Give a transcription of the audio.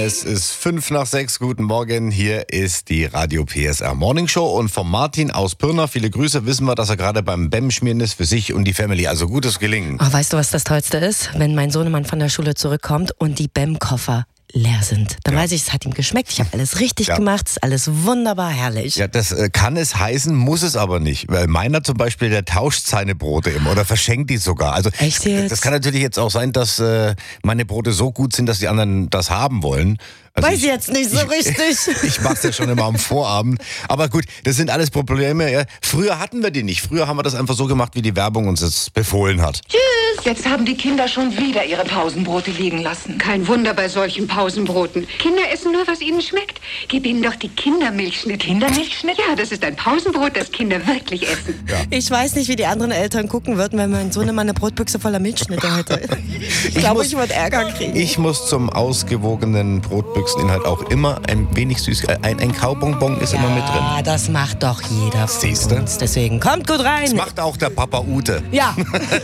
Es ist 5:05. Guten Morgen. Hier ist die Radio PSR Morning Show. Und vom Martin aus Pirna, viele Grüße, wissen wir, dass er gerade beim BEM-Schmieren ist für sich und die Family. Also gutes Gelingen. Oh, weißt du, was das Tollste ist? Wenn mein Sohnemann von der Schule zurückkommt und die BEM-Koffer leer sind. Dann weiß ich, es hat ihm geschmeckt. Ich habe alles richtig gemacht. Es ist alles wunderbar herrlich. Ja, das kann es heißen, muss es aber nicht. Weil meiner zum Beispiel, der tauscht seine Brote immer oder verschenkt die sogar. Also Echt jetzt? Das kann natürlich jetzt auch sein, dass meine Brote so gut sind, dass die anderen das haben wollen. Also Weiß ich jetzt nicht so richtig. Ich mach's ja schon immer am Vorabend. Aber gut, das sind alles Probleme. Ja. Früher hatten wir die nicht. Früher haben wir das einfach so gemacht, wie die Werbung uns das befohlen hat. Tschüss! Jetzt haben die Kinder schon wieder ihre Pausenbrote liegen lassen. Kein Wunder bei solchen Pausenbroten. Kinder essen nur, was ihnen schmeckt. Gib ihnen doch die Kindermilchschnitt. Kindermilchschnitt? Ja, das ist ein Pausenbrot, das Kinder wirklich essen. Ja. Ich weiß nicht, wie die anderen Eltern gucken würden, wenn mein Sohnemann eine Brotbüchse voller Milchschnitte hätte. Ich glaube, ich würde Ärger kriegen. Ich muss zum ausgewogenen Brotbüchseninhalt auch immer ein wenig süß. Ein Kaubonbon ist immer mit drin. Ja, das macht doch jeder von Siehste? uns. Deswegen kommt gut rein. Das macht auch der Papa Ute. Ja.